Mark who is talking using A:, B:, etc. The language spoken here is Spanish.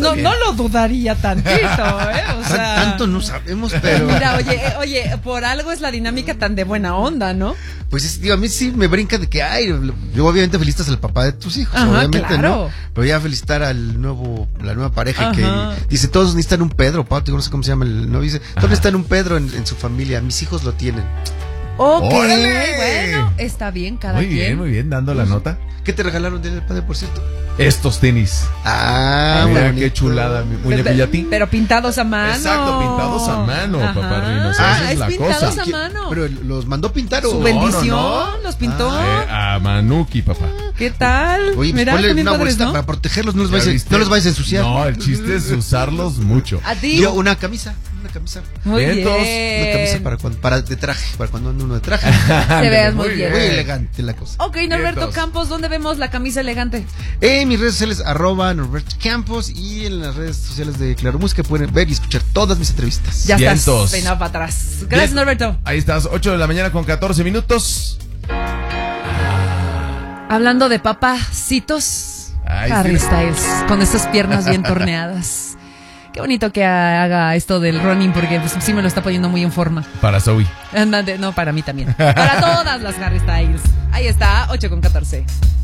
A: no lo dudaría tantito, O sea,
B: tanto no sabemos, pero...
A: Mira, oye, por algo es la dinámica tan de buena onda, ¿no?
B: Pues digo, a mí sí me brinca de que, yo obviamente felicitas al papá de tus hijos,
A: Ajá,
B: obviamente,
A: claro.
B: ¿no? Pero ya felicitar la nueva pareja.
A: Ajá.
B: Que dice, todos necesitan un Pedro, Pau, no sé cómo se llama el novio, dice, todos necesitan un Pedro en su familia, mis hijos lo tienen.
A: Ok,
C: ¡Órale!
A: bueno, está bien, cada quien.
C: Muy bien, dando la nota.
B: ¿Qué te regalaron del padre, por cierto?
C: Estos tenis.
B: Mira,
C: qué chulada, mi muñeco. ¿Y a ti?
A: Pero pintados a mano.
C: Exacto, pintados a mano,
A: Ajá.
C: paparrino. O sea, esa es la
A: pintados
C: cosa.
A: a mano.
B: ¿Pero los mandó pintar o...?
A: Su bendición, los pintó.
C: A Manuki, papá.
A: ¿Qué tal?
B: Oye, pues
A: Mira,
B: ponle
A: también
B: una
A: padres,
B: bolsita
A: ¿no?
B: para protegerlos, no los
C: ¿Ya
B: vayas
C: viste?
B: a ensuciar.
C: No, el chiste es usarlos mucho.
A: A ti.
B: Yo una camisa.
A: Muy bien.
B: Una camisa para de traje, para cuando anda uno de traje.
A: Te veas muy bien.
B: Muy elegante la cosa.
A: Ok, Norberto
C: Vientos.
A: Campos, ¿dónde vemos la camisa elegante?
B: En mis redes sociales, @Norberto Campos, y en las redes sociales de Claro Música pueden ver y escuchar todas mis entrevistas.
A: Ya
C: Vientos.
A: estás peinado para atrás. Gracias,
C: Bien.
A: Norberto.
C: Ahí estás, 8 de la mañana con 14 minutos.
A: Hablando de papacitos,
C: Ay,
A: Harry
C: sí.
A: Styles, con esas piernas bien torneadas. Qué bonito que haga esto del running, porque pues, sí me lo está poniendo muy en forma.
C: Para Zoe.
A: No, para mí también. Para todas las Harry Styles. Ahí está, 8 con 14.